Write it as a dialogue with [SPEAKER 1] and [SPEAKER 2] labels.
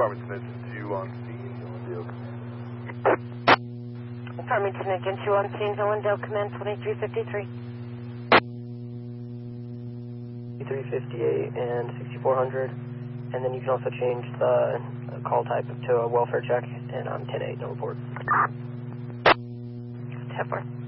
[SPEAKER 1] Farmington Engine 2 on scene, Owendale.
[SPEAKER 2] Farmington Engine 2 on scene, Owendale, command 2353.
[SPEAKER 3] 358 and 6400, and then you can also change the call type to a welfare check, and I'm 10-8, no report.
[SPEAKER 2] 10-4.